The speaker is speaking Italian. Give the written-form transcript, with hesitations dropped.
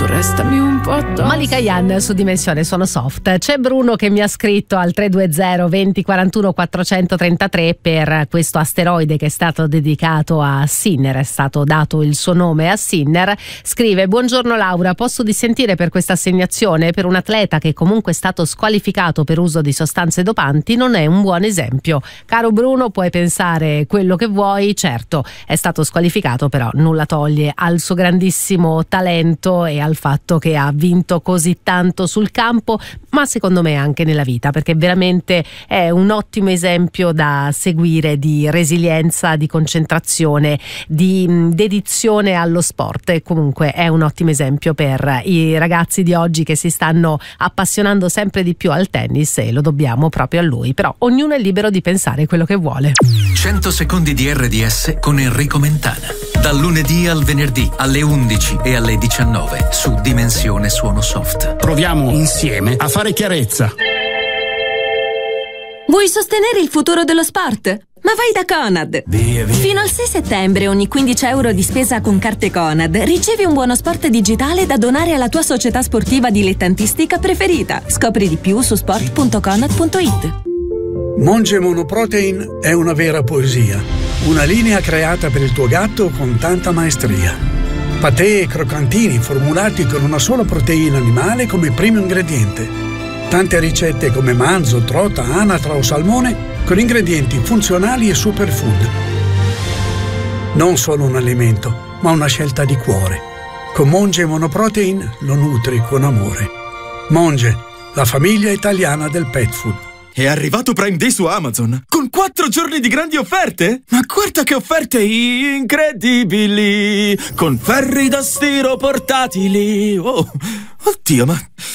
tu restami un po' addosso. Malika Yan su Dimensione Suono Soft. C'è Bruno che mi ha scritto al 320 20 41 433 per questo asteroide che è stato dedicato a Sinner, è stato dato il suo nome a Sinner. Scrive: buongiorno Laura, posso dissentire per questa assegnazione? Per un atleta che comunque è stato squalificato per uso di sostanze dopanti non è un buon esempio. Caro Bruno, puoi pensare quello che vuoi, certo è stato squalificato, però nulla toglie al suo grandissimo talento e al fatto che ha vinto così tanto sul campo, ma secondo me anche nella vita, perché veramente è un ottimo esempio da seguire di resilienza, di concentrazione, di dedizione allo sport, e comunque è un ottimo esempio per i ragazzi di oggi che si stanno appassionando sempre di più al tennis, e lo dobbiamo proprio a lui. Però ognuno è libero di pensare quello che vuole. 100 secondi di RDS con Enrico Mentana, dal lunedì al venerdì alle 11 e alle 19 su Dimensione Suono Soft. Proviamo insieme a fare chiarezza. Vuoi sostenere il futuro dello sport? Ma vai da Conad! Via. Fino al 6 settembre ogni 15 euro di spesa con carte Conad ricevi un buono sport digitale da donare alla tua società sportiva dilettantistica preferita. Scopri di più su sport.conad.it. Monge Monoprotein è una vera poesia, una linea creata per il tuo gatto con tanta maestria. Patè e croccantini formulati con una sola proteina animale come primo ingrediente. Tante ricette come manzo, trota, anatra o salmone con ingredienti funzionali e superfood. Non solo un alimento, ma una scelta di cuore. Con Monge Monoprotein lo nutri con amore. Monge, la famiglia italiana del pet food. È arrivato Prime Day su Amazon, con 4 giorni di grandi offerte? Ma guarda che offerte incredibili! Con ferri da stiro portatili! Oh, oddio, ma